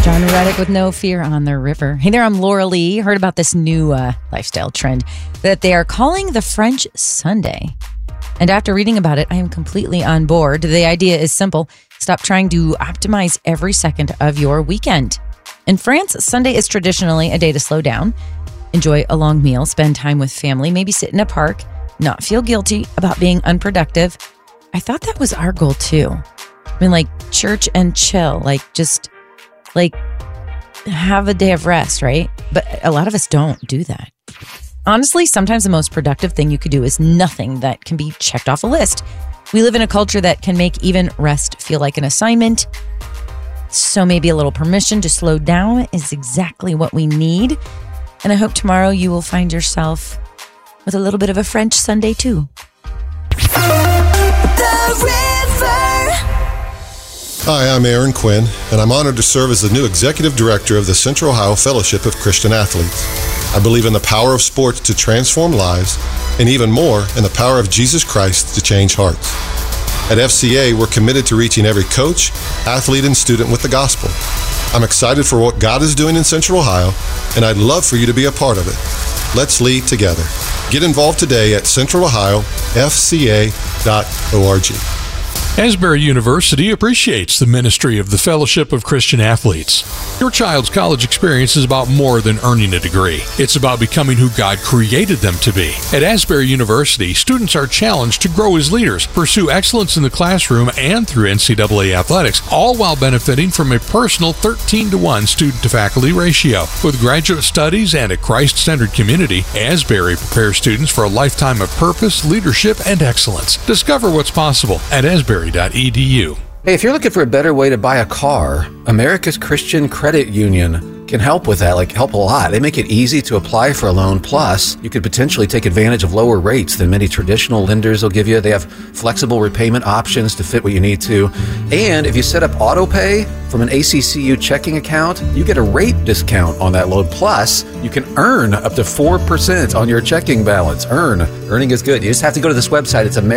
John Reddick with No Fear on the River. Hey there, I'm Laura Lee. Heard about this new lifestyle trend that they are calling the French Sunday. And after reading about it, I am completely on board. The idea is simple. Stop trying to optimize every second of your weekend. In France, Sunday is traditionally a day to slow down, enjoy a long meal, spend time with family, maybe sit in a park, not feel guilty about being unproductive. I thought that was our goal too. I mean, like church and chill, just have a day of rest, right? But a lot of us don't do that. Honestly, sometimes the most productive thing you could do is nothing that can be checked off a list. We live in a culture that can make even rest feel like an assignment. So maybe a little permission to slow down is exactly what we need. And I hope tomorrow you will find yourself with a little bit of a French Sunday too. The River. Hi, I'm Aaron Quinn, and I'm honored to serve as the new Executive Director of the Central Ohio Fellowship of Christian Athletes. I believe in the power of sports to transform lives, and even more, in the power of Jesus Christ to change hearts. At FCA, we're committed to reaching every coach, athlete, and student with the gospel. I'm excited for what God is doing in Central Ohio, and I'd love for you to be a part of it. Let's lead together. Get involved today at centralohiofca.org. Asbury University appreciates the ministry of the Fellowship of Christian Athletes. Your child's college experience is about more than earning a degree. It's about becoming who God created them to be. At Asbury University, students are challenged to grow as leaders, pursue excellence in the classroom and through NCAA athletics, all while benefiting from a personal 13-to-1 student-to-faculty ratio. With graduate studies and a Christ-centered community, Asbury prepares students for a lifetime of purpose, leadership, and excellence. Discover what's possible at asbury.edu. Hey, if you're looking for a better way to buy a car, America's Christian Credit Union can help with that, help a lot. They make it easy to apply for a loan. Plus, you could potentially take advantage of lower rates than many traditional lenders will give you. They have flexible repayment options to fit what you need to. And if you set up auto pay from an ACCU checking account, you get a rate discount on that loan. Plus, you can earn up to 4% on your checking balance. Earning is good. You just have to go to this website. It's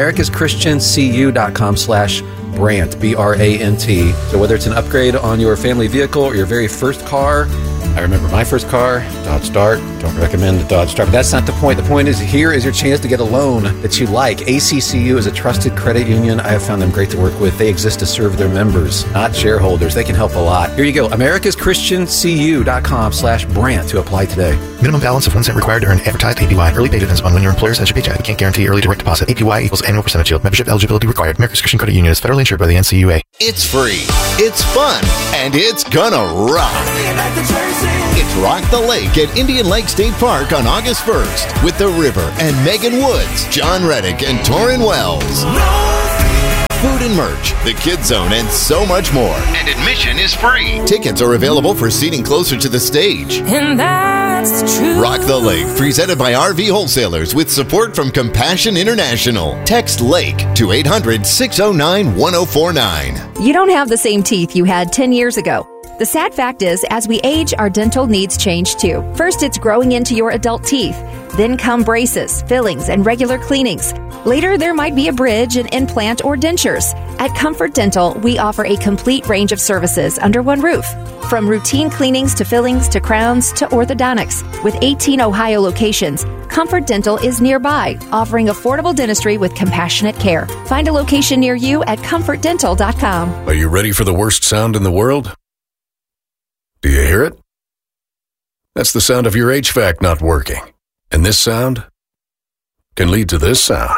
americaschristiancu.com/Brant, B-R-A-N-T. So whether it's an upgrade on your family vehicle or your very first car, I remember my first car, Dodge Dart. Don't recommend the Dodge Dart, but that's not the point. The point is, here is your chance to get a loan that you like. ACCU is a trusted credit union. I have found them great to work with. They exist to serve their members, not shareholders. They can help a lot. Here you go, americaschristiancu.com/Brant to apply today. Minimum balance of 1 cent required to earn advertised APY. Early pay depends on when your employer sends your paycheck. We can't guarantee early direct deposit. APY equals annual percentage yield. Membership eligibility required. America's Christian Credit Union is federally insured by the NCUA. It's free, it's fun, and it's gonna rock. It's Rock the Lake at Indian Lake State Park on August 1st with The River and Megan Woods, John Reddick, and Torrin Wells. Food and merch, the Kids Zone, and so much more. And admission is free. Tickets are available for seating closer to the stage. And that's the truth. Rock the Lake, presented by RV Wholesalers with support from Compassion International. Text LAKE to 800-609-1049. You don't have the same teeth you had 10 years ago. The sad fact is, as we age, our dental needs change too. First, it's growing into your adult teeth. Then come braces, fillings, and regular cleanings. Later, there might be a bridge, an implant, or dentures. At Comfort Dental, we offer a complete range of services under one roof. From routine cleanings to fillings to crowns to orthodontics. With 18 Ohio locations, Comfort Dental is nearby, offering affordable dentistry with compassionate care. Find a location near you at comfortdental.com. Are you ready for the worst sound in the world? Do you hear it? That's the sound of your HVAC not working. And this sound can lead to this sound.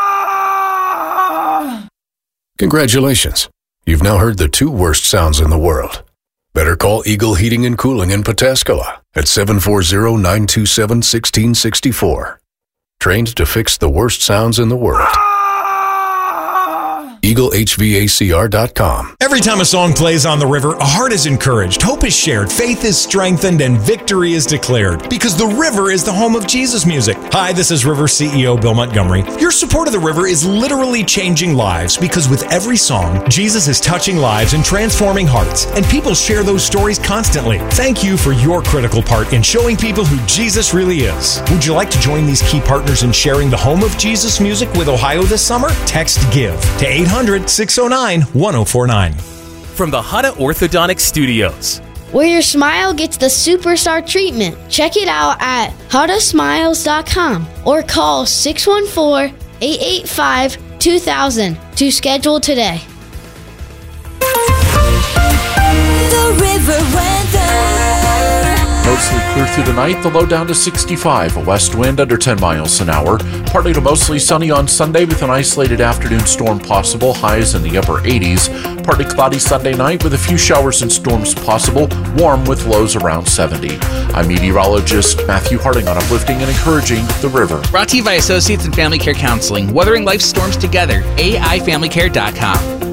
Congratulations. You've now heard the 2 worst sounds in the world. Better call Eagle Heating and Cooling in Pataskala at 740-927-1664. Trained to fix the worst sounds in the world. EagleHVACR.com. Every time a song plays on the river, a heart is encouraged, hope is shared, faith is strengthened, and victory is declared. Because the river is the home of Jesus music. Hi, this is River CEO Bill Montgomery. Your support of the river is literally changing lives, because with every song, Jesus is touching lives and transforming hearts, and people share those stories constantly. Thank you for your critical part in showing people who Jesus really is. Would you like to join these key partners in sharing the home of Jesus music with Ohio this summer? Text GIVE to 800-609-1049. From the Hana Orthodontic Studios, where your smile gets the superstar treatment. Check it out at howtosmiles.com or call 614-885-2000 to schedule today. The River weather. Mostly clear through the night, the low down to 65, a west wind under 10 miles an hour. Partly to mostly sunny on Sunday with an isolated afternoon storm possible, highs in the upper 80s. Partly cloudy Sunday night with a few showers and storms possible, warm with lows around 70. I'm meteorologist Matthew Harding on Uplifting and Encouraging the River. Brought to you by Associates in Family Care Counseling, weathering life's storms together, AIFamilyCare.com.